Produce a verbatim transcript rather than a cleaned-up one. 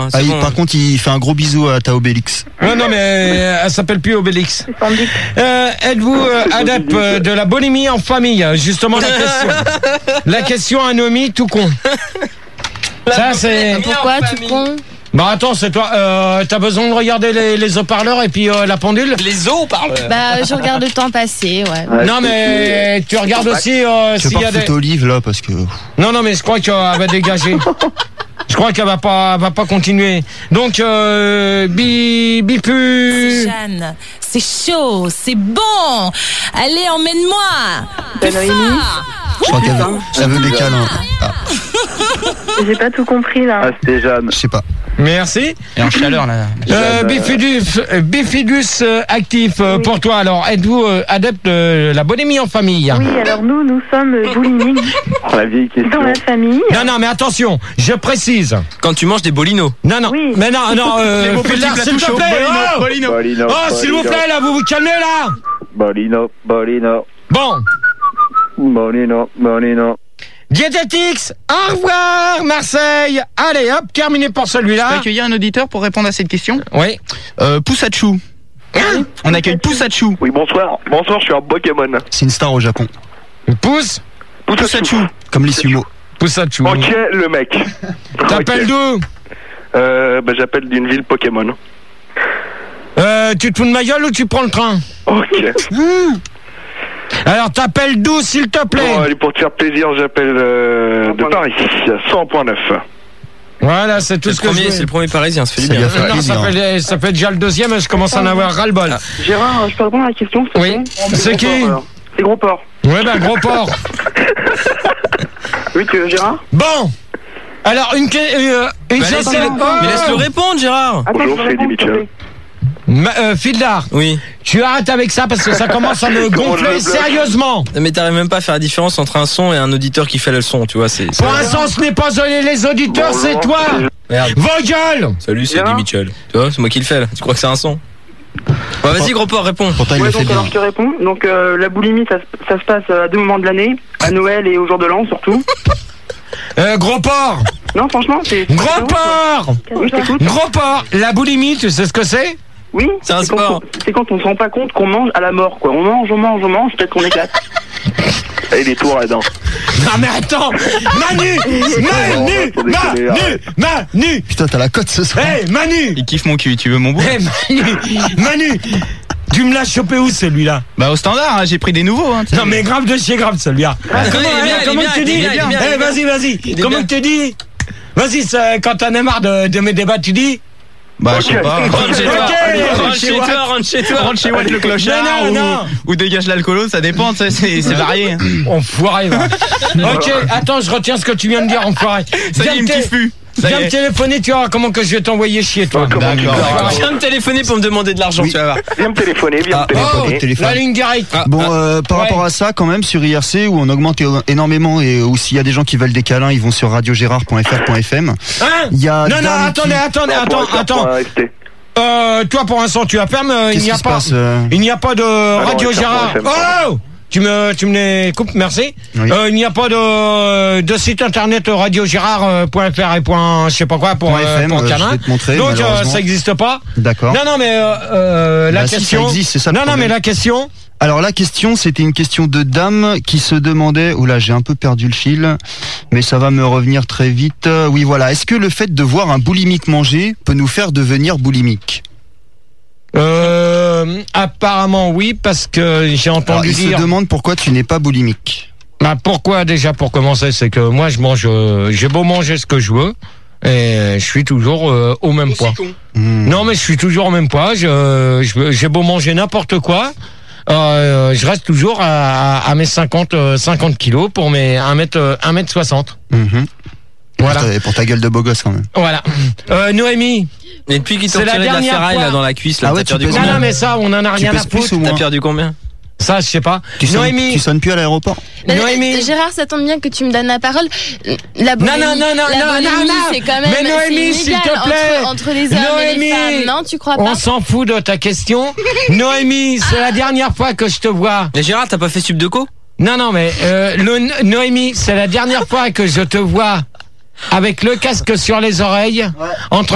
Ah, Ah, il, bon, par hein. contre, il fait un gros bisou à ta Obélix. Non, non, mais elle s'appelle plus Obélix. Euh, êtes-vous euh, adepte euh, de la bonhomie en famille? Justement, la question. La question à Noémie, tout con. Ça, c'est... Pourquoi tu con? Bah attends, c'est toi. Euh, T'as besoin de regarder les, les haut-parleurs et puis euh, la pendule? Les os parlent. Bah, je regarde le temps passer, ouais. Non, mais tu regardes aussi euh, Je vais s'il y pas a des... refoutre Olive là parce que. Non, non, mais je crois qu'elle va dégager. Je crois qu'elle va pas, va pas continuer. Donc, euh, bi, bipu. Jeanne, c'est chaud, c'est bon. Allez, emmène-moi. Plus fort. Je crois qu'elle veut, elle veut des câlins. Ah, J'ai pas tout compris là. Ah, c'était Jeanne. je sais pas. Merci. Et en chaleur, là. Euh, bifidus, euh, bifidus euh, actif euh, Oui. pour toi. Alors, êtes-vous euh, adepte de la bonhomie en famille? Oui, alors nous, nous sommes boulimiques Oh, la vieille question. dans la famille. Non, non, mais attention, je précise. Quand tu manges des bolinos. Non, non, Oui. mais non, non, euh, beaux petits Fildar, plats s'il tout te chauds. plaît. Oh, Bolino. Bolino. oh s'il vous plaît, là, vous vous calmez, là. Bolino, Bolino, Bon, Bolino, Bolino. Diététix, au revoir, Marseille. Allez, hop, terminé pour On peut celui-là. accueillir un auditeur pour répondre à cette question. Oui. Euh, Poussachou. On accueille Poussachou. Oui, bonsoir. Bonsoir, je suis un Pokémon. C'est une star au Japon. Pousse, Poussachou. Comme les sumo. Poussachou. Ok, le mec. T'appelles Ok. d'où? Euh, bah, j'appelle d'une ville Pokémon. Euh, tu te fous de ma gueule ou tu prends le train? Ok. Alors, t'appelles d'où, s'il te plaît? Bon, allez, pour te faire plaisir, j'appelle euh, de Paris, cent point neuf. Voilà, c'est C'est tout le ce que je premier, veux. c'est le premier parisien, ça fait du Ça lui bien. a fait Non, ça plaisir. fait, ça fait déjà le deuxième, je commence à en avoir ras-le-bol. Gérard, je peux répondre à la question s'il te Oui. plaît C'est qui? C'est Gros Port. Ouais, ben, gros porc. Oui, tu veux Gérard? Bon. Alors, une, que- euh, une Mais question- laisse-le Oh. mais laisse-le répondre, Gérard. Attends, Bonjour, je c'est réponds, Eddie s'il te Mitchell. plaît. Ma- euh, Fildar, Oui. tu arrêtes avec ça parce que ça commence à me Comment je gonfler me bloque? sérieusement. Mais t'arrives même pas à faire la différence entre un son et un auditeur qui fait le son, tu vois. C'est. c'est- Pour l'instant, ce n'est pas les auditeurs, c'est Bonjour, toi. c'est- Merde. Vos gueules. Salut, c'est Gérard Eddie Mitchell. Tu vois, c'est moi qui le fais là. Tu crois que c'est un son? Bah, vas-y, gros porc, réponds. Pourtant, il Ouais, le fait donc bien. alors je te réponds. Donc euh, la boulimie, ça, se- ça se passe à deux moments de l'année, à Noël et au jour de l'an surtout. Euh, gros porc. Non, franchement, c'est... Gros porc. Oui, je t'écoute. Gros porc. La boulimie, tu sais ce que c'est? Oui, C'est un quand sport. on- C'est quand on se rend pas compte qu'on mange à la mort, quoi. On mange, on mange, on mange, peut-être qu'on éclate. Et les tours là-dedans. Non mais attends. Manu. Manu. Manu. Manu. Putain, t'as la cote ce soir. Hey, Manu. Il kiffe mon cul, tu veux mon bout? Hey, Manu. Manu. Tu me l'as chopé où celui-là? Bah au standard, hein, j'ai pris des nouveaux. Hein, tu sais. Non mais grave de chez grave celui-là. Ah, Comment, il est bien, eh, il est comment bien, tu il est dis? bien, il est bien, Eh, il est vas-y, vas-y. Il est Comment bien. tu dis? Vas-y, ça, quand t'en as marre de, de mes débats, tu dis? Bah je sais Ok. pas. Rentre chez toi. Ok. Rentre chez toi, rentre chez toi. Rentre chez Watt le clochard Non, non, ou, non. ou dégage l'alcoolo, ça dépend, tu sais, c'est c'est varié. hein. Enfoiré, va. Ok, attends, je retiens ce que tu viens de dire, enfoiré. Ça y Viens est, il me te- kiffe plus. Ça y Viens me est. téléphoner, tu vois comment que je vais t'envoyer chier, toi. Comment tu D'accord. fais? Viens me téléphoner pour me demander de l'argent, tu vas voir. Viens me téléphoner, viens me Ah, téléphoner. Oh, téléphone. la ligne directe. Ah, Bon, ah. euh, par Ouais. rapport à ça, quand même, sur I R C, où on augmente é- énormément, et où s'il y a des gens qui veulent des câlins, ils vont sur radio gérard point f r point f m. Hein? Il y a Non, non, Dame attendez, qui- attendez, Non, attends, pour attends. pour rester. Euh, toi, pour l'instant, tu as ferme, euh, il Qu'est-ce n'y a qui se pas. passe euh Il n'y a pas de non, Radio F R point Gérard. F M, pardon. Oh! Tu me, tu me les coupes, merci. Oui. Euh, il n'y a pas de, de site internet radio gérard point f r et point, je sais pas quoi, pour, Point euh, F M, pour euh, câlin. je vais te montrer, Donc, euh, malheureusement. ça n'existe pas. D'accord. Non, non, mais, euh, euh, la Bah si, question. ça existe, c'est ça le non, non, problème. mais la question. Alors la question, c'était une question de Dame qui se demandait, oula, j'ai un peu perdu le fil, mais ça va me revenir très vite. Euh, Oui, voilà. Est-ce que le fait de voir un boulimique manger peut nous faire devenir boulimique? Euh, apparemment, oui, parce que j'ai Alors, entendu il dire. se demande pourquoi tu n'es pas boulimique. Bah, pourquoi, déjà, pour commencer, c'est que moi, je mange, euh, j'ai beau manger ce que je veux, et je suis toujours euh, au même poids. Hmm. Non, mais je suis toujours au même poids. Je, je- j'ai beau manger n'importe quoi, euh, je reste toujours à, à mes cinquante, euh, cinquante kilos pour mes un mètre, euh, un mètre soixante. Mhm. Voilà. Pour ta- Pour ta gueule de beau gosse quand même. Voilà. Euh, Noémie. Et depuis qu'ils t'ont C'est la tiré de la dernière ferraille fois. là dans la cuisse, là, Ah ouais, t'as tu perdu pèses Non, combien? non, mais ça, on en a Tu rien à pèses plus foutre. ou T'as moins perdu combien? Ça, je sais pas. tu sonnes, Noémie. tu sonnes plus à l'aéroport? Mais, Noémie. euh, Gérard, ça tombe bien que tu me donnes la parole. La Non, non, non, non, la non, boulimie, non, non. c'est quand même. Mais Noémie, c'est s'il te inégal plaît. Entre, entre les hommes et Noémie. les femmes, non, tu crois On pas? s'en fout de ta question. Noémie, c'est la dernière fois que je te vois. Mais Gérard, t'as pas fait sub de co? Non, non, mais euh, le- Noémie, c'est la dernière fois que je te vois avec le casque sur les oreilles, entre